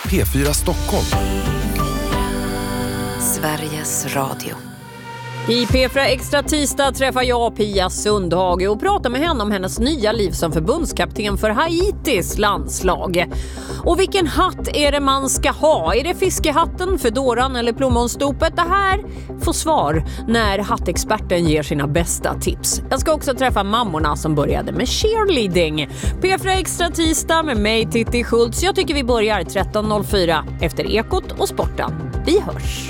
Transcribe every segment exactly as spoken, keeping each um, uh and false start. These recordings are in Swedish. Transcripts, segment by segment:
P fyra Stockholm. Sveriges Radio. I P fyra Extra tisdag träffar jag Pia Sundhage och pratar med henne om hennes nya liv som förbundskapten för Haitis landslag. Och vilken hatt är det man ska ha? Är det fiskehatten, fedoran eller plommonstopet? Det här får svar när hattexperten ger sina bästa tips. Jag ska också träffa mammorna som började med cheerleading. P fyra Extra tisdag med mig, Titti Schultz. Jag tycker vi börjar tretton noll fyra efter Ekot och sporten. Vi hörs.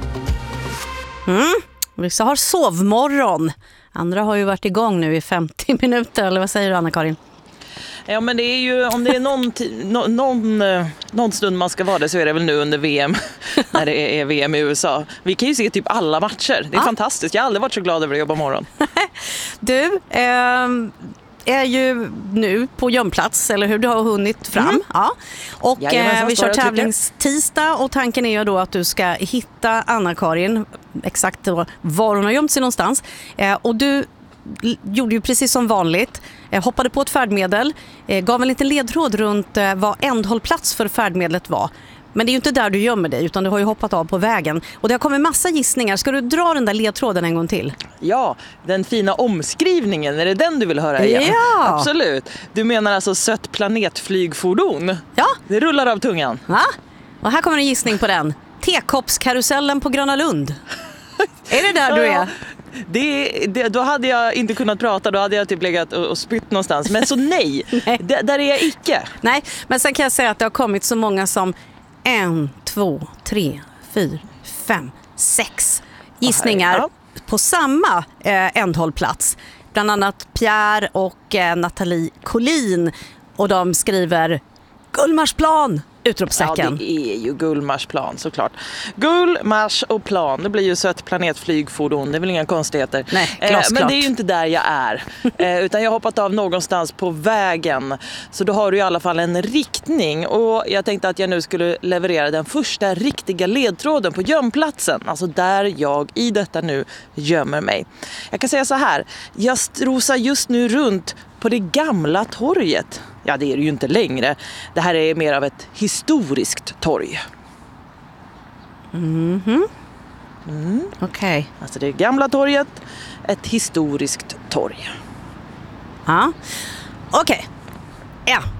Mm. Vissa har sovmorgon. Andra har ju varit igång nu i femtio minuter. Eller vad säger du, Anna-Karin? Ja, men det är ju, om det är någon, no, någon, någon stund man ska vara det så är det väl nu under V M. När det är V M i U S A. Vi kan ju se typ alla matcher. Det är ah. fantastiskt. Jag har aldrig varit så glad över att jobba morgon. Du, ehm... är ju nu på gömplats, eller hur? Du har hunnit fram. Mm. Ja. Och eh, vi kör tävlingstisdag och tanken är ju då att du ska hitta Anna-Karin exakt då, var hon har gömt sig någonstans. Eh, och du gjorde ju precis som vanligt. Eh, hoppade på ett färdmedel. Eh, gav en liten ledtråd runt eh, vad ändhållplats för färdmedlet var. Men det är ju inte där du gömmer dig, utan du har ju hoppat av på vägen. Och det har kommit massa gissningar. Ska du dra den där ledtråden en gång till? Ja, den fina omskrivningen. Är det den du vill höra igen? Ja! Absolut. Du menar alltså sött planetflygfordon? Ja. Det rullar av tungan. Va? Och här kommer en gissning på den. Tekoppskarusellen på Gröna Lund. Är det där ja, du är? Det, det, då hade jag inte kunnat prata. Då hade jag typ legat och, och spytt någonstans. Men så nej, nej. D- där är jag icke. Nej, men sen kan jag säga att det har kommit så många som en, två, tre, fyra, fem, sex gissningar oh, ja. på samma eh, ändhållplats. Bland annat Pierre och eh, Nathalie Collin. Och de skriver Gullmarsplan! Utropstecken. Ja, det är ju Gullmarsplan såklart. Gullmars och plan, det blir ju så ett planetflygfordon. Det är väl inga konstigheter. Nej, eh, men det är ju inte där jag är. Eh, utan jag har hoppat av någonstans på vägen. Så då har du i alla fall en riktning. Och jag tänkte att jag nu skulle leverera den första riktiga ledtråden på gömplatsen. Alltså där jag i detta nu gömmer mig. Jag kan säga så här. Jag strosar just nu runt på det gamla torget. Ja, det är det ju inte längre. Det här är mer av ett historiskt torg. Mhm. Mm. Okej. Okay. Alltså det gamla torget, ett historiskt torg. Ja. Okej. Okay. Ja,